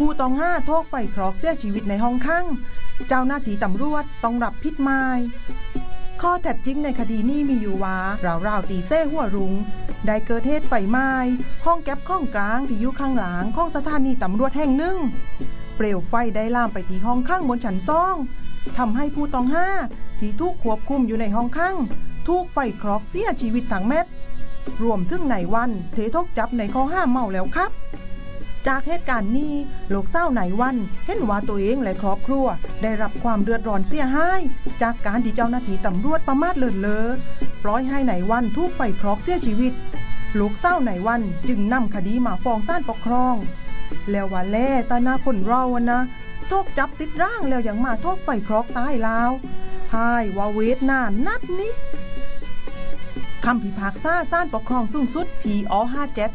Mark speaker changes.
Speaker 1: ผู้ต้องห้าโทษไฟคลอกเสียชีวิตในห้องขังเจ้าหน้าที่ตำรวจต้องรับผิดไหมข้อแท้จริงในคดีนี้มีอยู่ว่าราวๆตีเส้หัวรุงได้เกิดเหตุไฟไหม้ห้องแก็บข้องกลางที่อยู่ข้างหลังของสถานีตำรวจแห่งหนึ่งเปลวไฟได้ลามไปที่ห้องข้างบนชั้น2ทำให้ผู้ต้องห้าที่ถูกควบคุมอยู่ในห้องข้างถูกไฟคลอกเสียชีวิตทั้งเม็ดรวมถึงนายวันเททกจับในข้อห้ามเมาแล้วครับจากเหตุการณ์นี้ลูกสาวนายวันเห็นว่าตัวเองและครอบครัวได้รับความเดือดร้อนเสียหายจากการที่เจ้าหน้าที่ตำรวจประมาทเลินเล่อปล่อยให้นายวันถูกไฟคลอกเสียชีวิตลูกสาวนายวันจึงนำคดีมาฟ้องศาลปกครองแล้วว่าแล่ตาหน้าคนเรานะทกจับติดร่างแล้วยังมาทกไฟคลอกตายแล้วหายว่าเวทนานัดนี้คำพิพากษาศาลปกครองสูงสุดที่อ.57